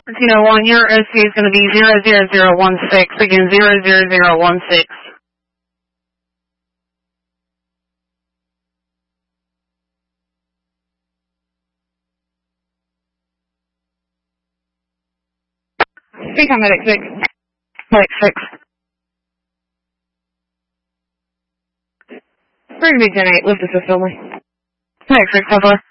1, your OC is going to be 00016, again 00016. Speak on Medic 6. Medic 6. Bring me Gen 8, lift assist only. Medic 6, Kevlar.